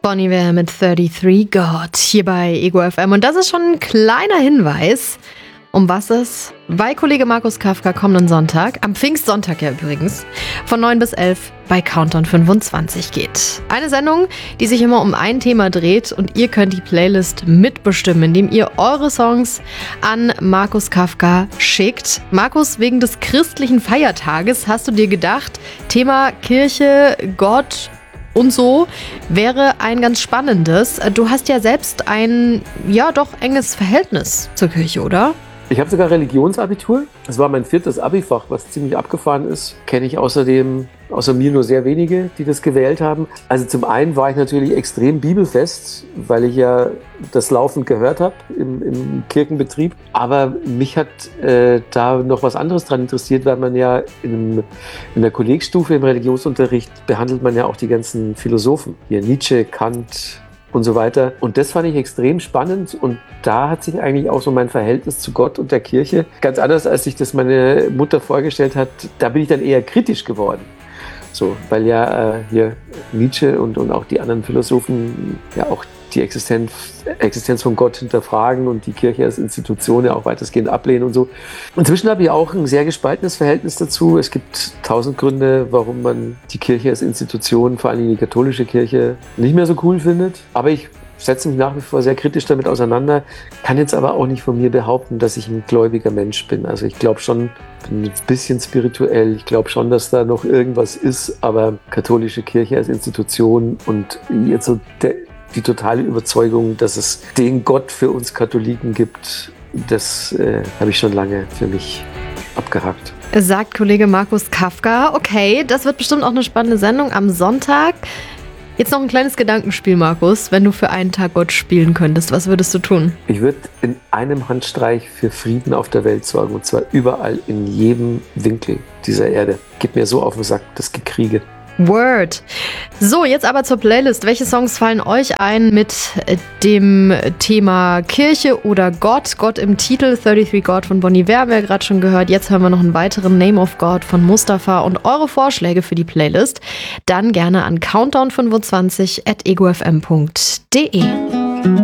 Bon Iver mit 33 God hier bei Ego FM. Und das ist schon ein kleiner Hinweis, um was es bei Kollege Markus Kafka kommenden Sonntag, am Pfingstsonntag ja übrigens, von 9 bis 11 bei Countdown 25 geht. Eine Sendung, die sich immer um ein Thema dreht und ihr könnt die Playlist mitbestimmen, indem ihr eure Songs an Markus Kafka schickt. Markus, wegen des christlichen Feiertages hast du dir gedacht, Thema Kirche, Gott und so wäre ein ganz spannendes. Du hast ja selbst ein, ja doch enges Verhältnis zur Kirche, oder? Ich habe sogar Religionsabitur. Das war mein 4. Abifach, was ziemlich abgefahren ist. Kenne ich außer mir nur sehr wenige, die das gewählt haben. Also zum einen war ich natürlich extrem bibelfest, weil ich ja das laufend gehört habe im Kirchenbetrieb. Aber mich hat da noch was anderes dran interessiert, weil man ja in der Kollegstufe im Religionsunterricht behandelt man ja auch die ganzen Philosophen. Hier Nietzsche, Kant und so weiter. Und das fand ich extrem spannend und da hat sich eigentlich auch so mein Verhältnis zu Gott und der Kirche ganz anders, als sich das meine Mutter vorgestellt hat. Da bin ich dann eher kritisch geworden. So, weil ja hier Nietzsche und auch die anderen Philosophen ja auch die Existenz von Gott hinterfragen und die Kirche als Institution ja auch weitestgehend ablehnen und so. Inzwischen habe ich auch ein sehr gespaltenes Verhältnis dazu. Es gibt 1000 Gründe, warum man die Kirche als Institution, vor allem die katholische Kirche, nicht mehr so cool findet. Aber ich setze mich nach wie vor sehr kritisch damit auseinander, kann jetzt aber auch nicht von mir behaupten, dass ich ein gläubiger Mensch bin. Also ich glaube schon, bin ein bisschen spirituell, ich glaube schon, dass da noch irgendwas ist, aber katholische Kirche als Institution und jetzt so die totale Überzeugung, dass es den Gott für uns Katholiken gibt, das habe ich schon lange für mich abgehakt. Sagt Kollege Markus Kafka. Okay, das wird bestimmt auch eine spannende Sendung am Sonntag. Jetzt noch ein kleines Gedankenspiel, Markus. Wenn du für einen Tag Gott spielen könntest, was würdest du tun? Ich würde in einem Handstreich für Frieden auf der Welt sorgen. Und zwar überall, in jedem Winkel dieser Erde. Geht mir so auf den Sack, das Gekriege. Word. So, jetzt aber zur Playlist. Welche Songs fallen euch ein mit dem Thema Kirche oder Gott? Gott im Titel, 33 God von Bon Iver haben wir gerade schon gehört. Jetzt hören wir noch einen weiteren Name of God von Mustafa und eure Vorschläge für die Playlist dann gerne an countdown25@egofm.de.